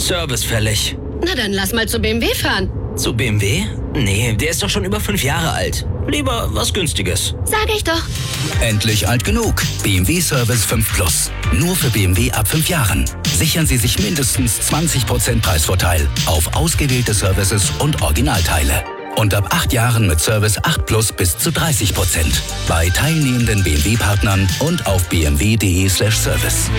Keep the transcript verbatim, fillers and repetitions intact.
Service fällig. Na dann lass mal zu B M W fahren. Zu B M W? Nee, der ist doch schon über fünf Jahre alt. Lieber was Günstiges. Sag ich doch. Endlich alt genug. B M W Service fünf Plus. Nur für B M W ab fünf Jahren. Sichern Sie sich mindestens zwanzig Prozent Preisvorteil auf ausgewählte Services und Originalteile. Und ab acht Jahren mit Service acht Plus bis zu dreißig Prozent. Bei teilnehmenden B M W-Partnern und auf b m w punkt d e slash service.